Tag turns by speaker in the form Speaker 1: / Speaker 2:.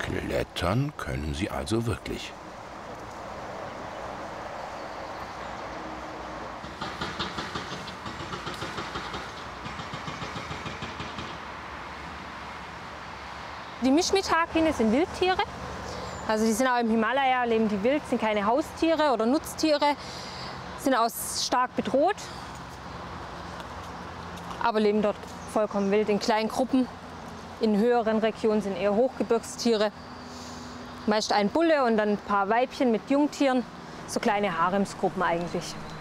Speaker 1: Klettern können sie also wirklich.
Speaker 2: Die Mischmithakine sind Wildtiere. Also die sind auch im Himalaya, leben die wild, sind keine Haustiere oder Nutztiere, sind auch stark bedroht, aber leben dort vollkommen wild in kleinen Gruppen. In höheren Regionen sind eher Hochgebirgstiere. Meist ein Bulle und dann ein paar Weibchen mit Jungtieren, so kleine Haremsgruppen eigentlich.